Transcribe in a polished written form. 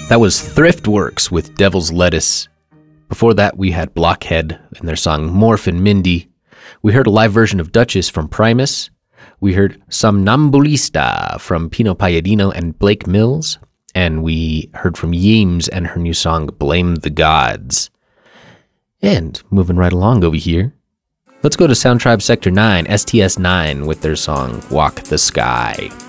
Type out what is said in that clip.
That was Thriftworks with Devil's Lettuce. Before that, we had Blockhead and their song Morph and Mindy. We heard a live version of Duchess from Primus. We heard Somnambulista from Pino Palladino and Blake Mills. And we heard from Yeems and her new song Blame the Gods. And moving right along over here, let's go to Soundtribe Sector 9, STS 9, with their song Walk the Sky.